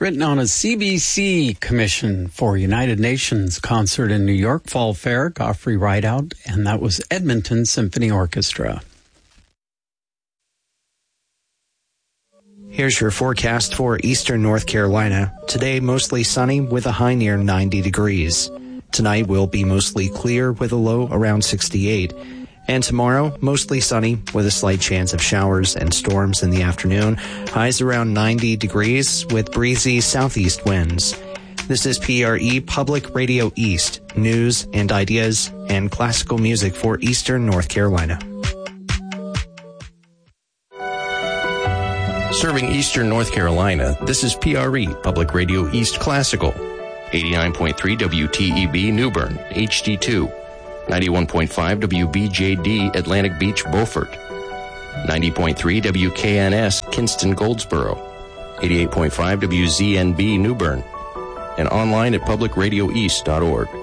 Written on a CBC commission for United Nations concert in New York, Fall Fair, Godfrey Rideout, and that was Edmonton Symphony Orchestra. Here's your forecast for eastern North Carolina. Today, mostly sunny with a high near 90 degrees. Tonight will be mostly clear with a low around 68. And tomorrow, mostly sunny with a slight chance of showers and storms in the afternoon. Highs around 90 degrees with breezy southeast winds. This is PRE Public Radio East, news and ideas and classical music for eastern North Carolina. Serving eastern North Carolina, this is PRE Public Radio East Classical. 89.3 WTEB New Bern, HD2. 91.5 WBJD Atlantic Beach, Beaufort. 90.3 WKNS Kinston, Goldsboro. 88.5 WZNB New Bern. And online at publicradioeast.org.